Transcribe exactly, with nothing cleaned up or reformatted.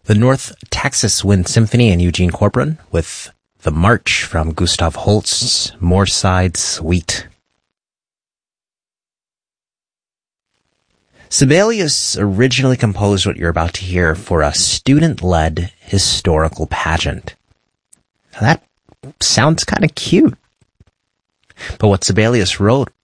The North Texas Wind Symphony and Eugene Corcoran with The March from Gustav Holst's Moorside Suite. Sibelius originally composed what you're about to hear for a student-led historical pageant. Now that sounds kind of cute. But what Sibelius wrote